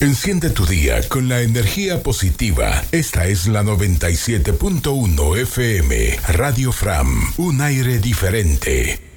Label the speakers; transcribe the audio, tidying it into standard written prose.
Speaker 1: Enciende tu día con la energía positiva. Esta es la 97.1 FM, Radio Fram, un aire diferente.